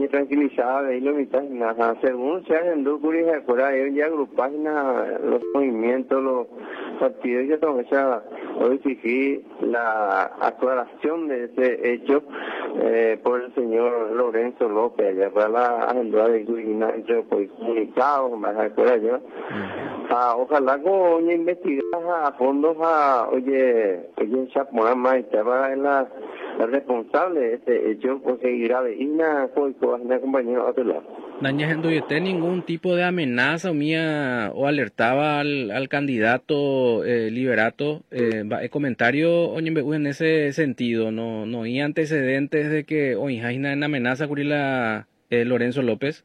oye tranquilizada y lo mitad nada según se hacen dos curis afuera ellos ya agrupan los movimientos los partidos ya todo esa hoy exigí la aclaración de ese hecho por el señor Lorenzo López allá para la agenda de Guina entre pues comunicados más afuera allá ojalá con investigar a fondos oye Chapmora más estaba en la responsable de este hecho porque grave y una compañero a otro lado. Daña gente ningún tipo de amenaza mía o alertaba al candidato Liberato comentario en ese sentido no hay antecedentes de que hoy hay una amenaza con Lorenzo López.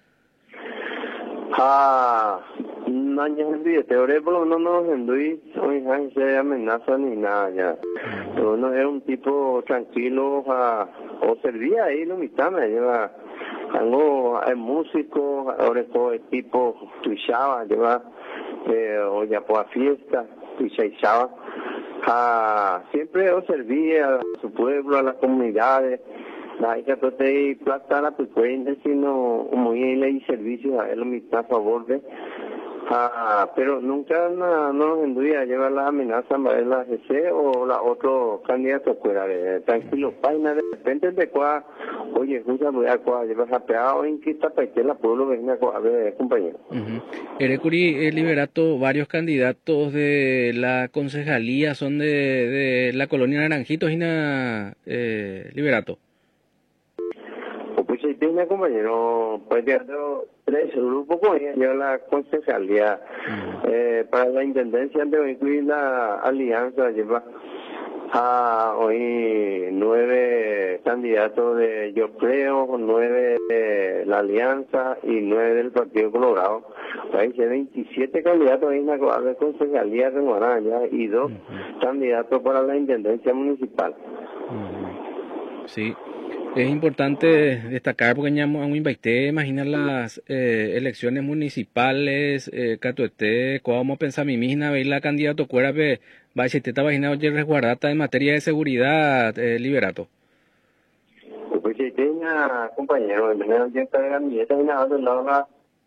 No hay gente teoría por lo menos no hoy hay se amenaza ni nada ya. Uno es un tipo tranquilo o servía ahí lo mitad me lleva algo hay músicos ahora todo el tipo tuishaba lleva o ya por fiesta tuishaba siempre servía a su pueblo a las comunidades la hija tote plata la cuenta sino muy ley servicios a él lo mitad a favor de pero nunca nos enduía llevar la amenaza a la GC o la otro candidato fuera tranquilo página de repente de cuál oye justa voy a cuál llevas apeado en que está para que la pueblo venga a ver compañero. Erecuri Liberato varios candidatos de la concejalía son de la colonia Naranjitos y Liberato. Pues si tiene compañero, pues teatro tres grupos con ella la concejalía para la intendencia de incluir la alianza lleva a hoy 9 candidatos de yo creo 9 de la alianza y 9 del Partido Colorado ahí se 27 candidatos en la concejalía de Guaranya y 2 candidatos para la intendencia municipal. Sí. Es importante destacar porque ya imaginar las elecciones municipales, Catuete, cómo pensar mi misma ver la candidato cuera va a ser imaginado resguardata en materia de seguridad, Liberato. Pues si tenía compañero, en de gabinete y nada de lado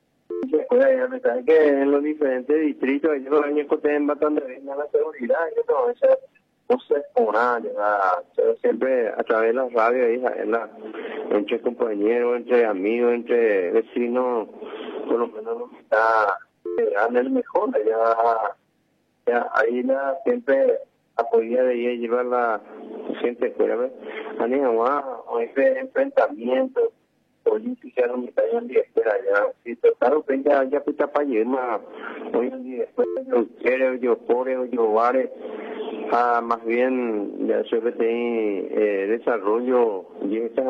que en los diferentes distritos ellos años que tienen bastante bien la seguridad, yo todo eso no sé cómo nada, siempre a través de la radio entre compañeros, entre amigos, entre vecinos, por lo menos lo que está en el mejor, ya ahí siempre apoya de ella llevar la gente fuera, o ese enfrentamiento política no me está yendo espera ya si total ya puta para llegar hoy en día después yo quiero yo pobre yo vare más bien ya se ve desarrollo y estas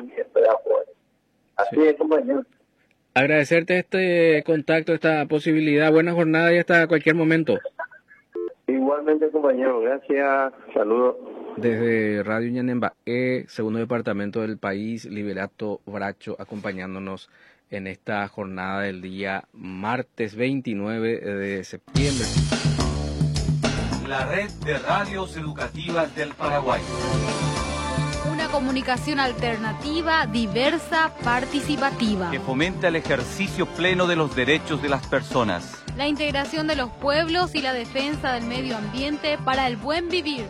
así es compañero. Agradecerte este contacto, esta posibilidad, buena jornada y hasta cualquier momento. Igualmente compañero, gracias, saludos. Desde Radio Ñanemba, segundo departamento del país, Liberato Bracho, acompañándonos en esta jornada del día martes 29 de septiembre. La red de radios educativas del Paraguay. Una comunicación alternativa, diversa, participativa. Que fomenta el ejercicio pleno de los derechos de las personas. La integración de los pueblos y la defensa del medio ambiente para el buen vivir.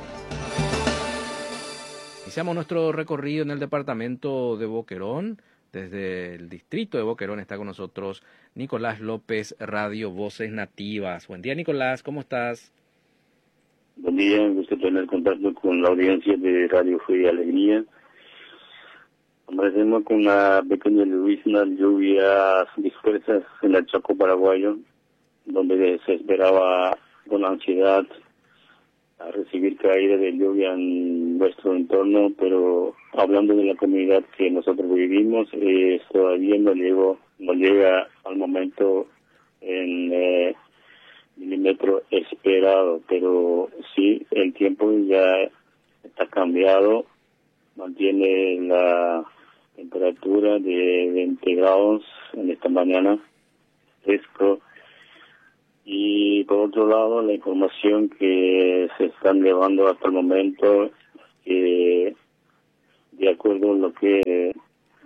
Iniciamos nuestro recorrido en el departamento de Boquerón. Desde el distrito de Boquerón está con nosotros Nicolás López, Radio Voces Nativas. Buen día, Nicolás, ¿cómo estás? Buen día, un gusto tener contacto con la audiencia de Radio Fe y Alegría. Amanecemos con una pequeña lluvias dispersas en el Chaco paraguayo, donde se esperaba con ansiedad a recibir caída de lluvia en nuestro entorno, pero hablando de la comunidad que nosotros vivimos, todavía no llega al momento en milímetro esperado, pero sí el tiempo ya está cambiado, mantiene la temperatura de 20 grados en esta mañana, fresco. Y por otro lado, la información que se están llevando hasta el momento, de acuerdo a lo que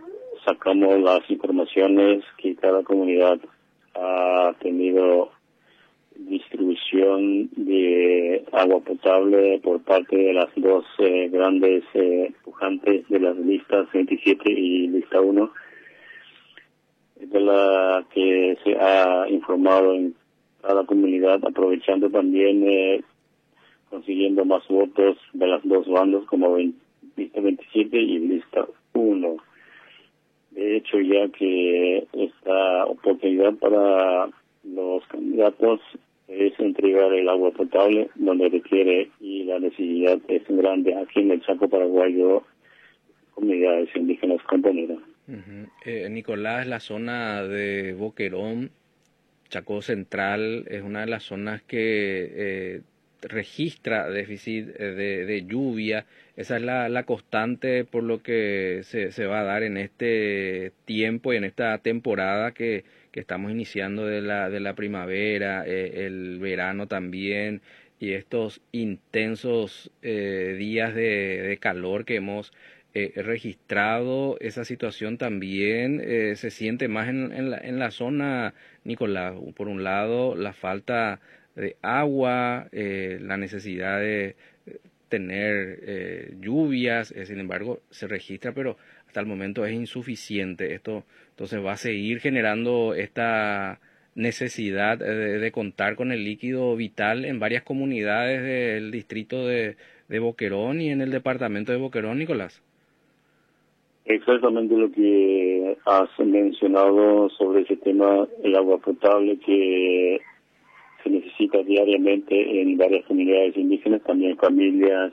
sacamos las informaciones que cada comunidad ha tenido distribución de agua potable por parte de las dos grandes pujantes de las listas 27 y lista 1, de la que se ha informado en cada comunidad, aprovechando también consiguiendo más votos de las dos bandas como lista 27 y lista 1. De hecho, ya que esta oportunidad para los candidatos es entregar el agua potable donde requiere, y la necesidad es grande aquí en el Chaco paraguayo, comunidades indígenas compañeras. Nicolás, la zona de Boquerón, Chaco Central, es una de las zonas que registra déficit de lluvia. Esa es la constante por lo que se va a dar en este tiempo y en esta temporada que estamos iniciando de la primavera, el verano también, y estos intensos días de calor que hemos registrado. Esa situación también se siente más en la zona, Nicolás. Por un lado, la falta de agua, la necesidad de tener lluvias, sin embargo se registra, pero hasta el momento es insuficiente. Esto entonces va a seguir generando esta necesidad de contar con el líquido vital en varias comunidades del distrito de Boquerón y en el departamento de Boquerón, Nicolás. Exactamente lo que has mencionado sobre ese tema, el agua potable que se necesita diariamente en varias comunidades indígenas, también familias.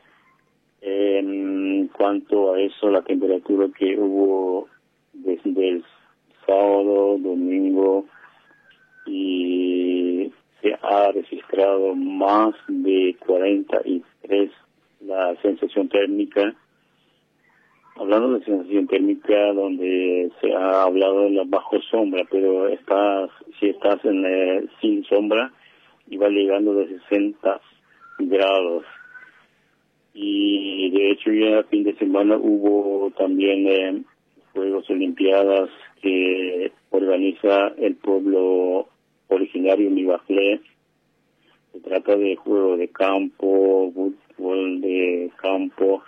En cuanto a eso, la temperatura que hubo desde el sábado, domingo, y se ha registrado más de 43 la sensación térmica. Hablando de sensación térmica, donde se ha hablado de la bajo sombra, pero si estás sin sombra, y va llegando de 60 grados. Y de hecho ya fin de semana hubo también Juegos Olimpiadas que organiza el pueblo originario Nibajlé. Se trata de juego de campo, fútbol de campo,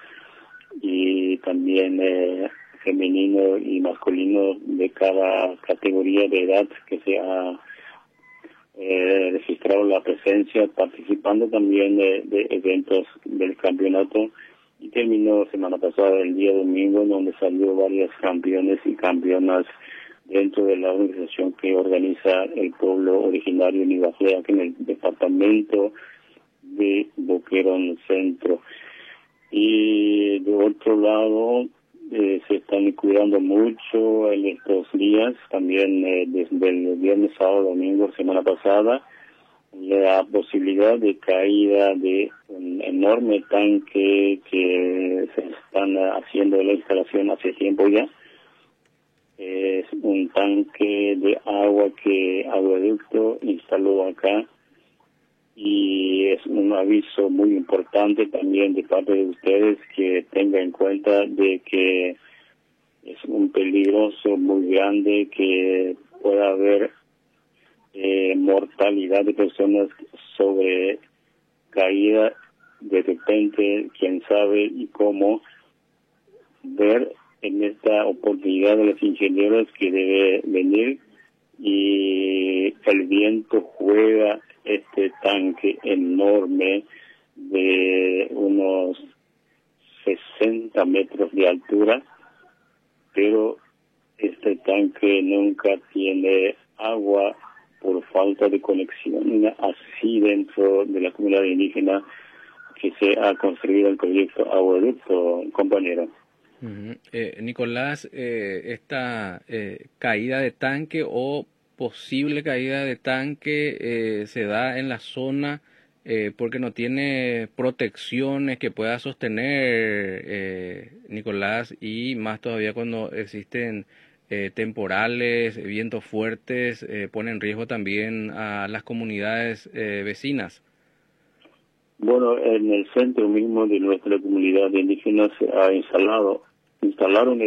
y también femenino y masculino de cada categoría de edad que se ha registrado la presencia, participando también de eventos del campeonato, y terminó semana pasada el día domingo, donde salió varios campeones y campeonas dentro de la organización que organiza el pueblo originario Nibajlé aquí en el departamento de Boquerón Centro. Y de otro lado, se están cuidando mucho en estos días, también desde el viernes, sábado, domingo, semana pasada, la posibilidad de caída de un enorme tanque que se están haciendo la instalación hace tiempo ya. Es un tanque de agua que Agueducto instaló acá, y es un aviso muy importante también de parte de ustedes que tengan en cuenta de que es un peligroso muy grande, que pueda haber mortalidad de personas sobre caída de repente, quién sabe y cómo. Ver en esta oportunidad de los ingenieros que debe venir, y el viento juega este tanque enorme de unos 60 metros de altura, pero este tanque nunca tiene agua por falta de conexión así dentro de la comunidad indígena que se ha construido el proyecto Agueducto, compañero. Nicolás, esta caída de tanque o posible caída de tanque se da en la zona porque no tiene protecciones que pueda sostener, Nicolás, y más todavía cuando existen temporales, vientos fuertes, pone en riesgo también a las comunidades vecinas. Bueno, en el centro mismo de nuestra comunidad indígena se ha instalaron